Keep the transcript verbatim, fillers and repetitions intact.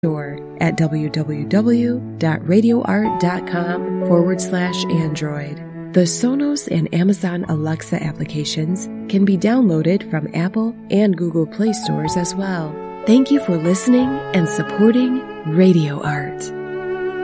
store at www.radioart.com forward slash Android. The Sonos and Amazon Alexa applications can be downloaded from Apple and Google Play stores as well. Thank you for listening and supporting Radio Art.